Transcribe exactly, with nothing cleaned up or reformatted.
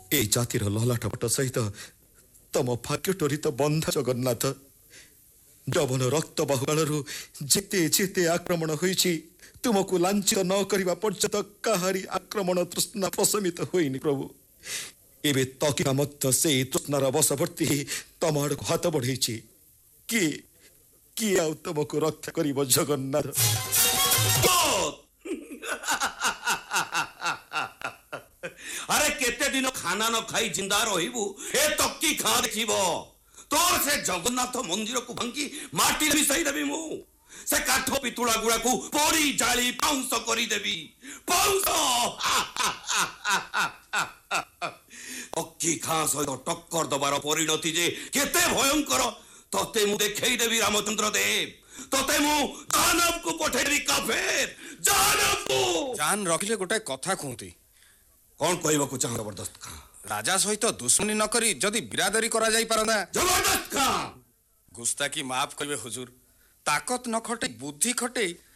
ए जातिर ललाटपट सहित तम भाग्य टोरित बंधा जगन्नाथ जवन रक्त बहुकालू जेते जेते आक्रमण होईछि तुमको लांछित न करिबा पर्यंत काहारी आक्रमण तृष्णा प्रशमित होइनि प्रभु एबे तकिना मध्य से तृष्णार वशवर्ती तम आड़क हाथ बढ़ेछि कि कि आउ तुमको रक्षा करिब जगन्नाथ अरे केते दिन खाना न खाई जिंदा रहिबु ए तक्की खा देखिबो तोर से जगन्नाथ मंदिर को भांगी माटी मिसाई देबी मु से काठ पितुला गुड़ा को पोड़ी जाली पाउंस करी देबी पाउंस तक्की खा सहित टक्कर दबार परिणति जे केते भयंकर तते मु देखै देबी रामचंद्र देव तते मु जानव को पठेरी काफेर जानव को जान रखिले गोटे कथा कहती कौन कहबा को चाह जबरदस्त खा राजा सहित दुश्मनी न करी जदि बिरादरी करा जाई पारना जबरदस्त खा गुस्ताखी माफ करिवे हुजूर ताकत न खटे बुद्धि खटे